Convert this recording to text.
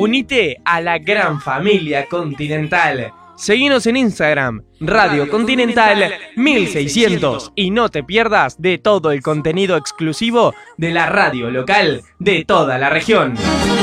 Unite a la gran familia Continental. Seguinos en Instagram, Radio Continental 1600, y no te pierdas de todo el contenido exclusivo de la radio local de toda la región.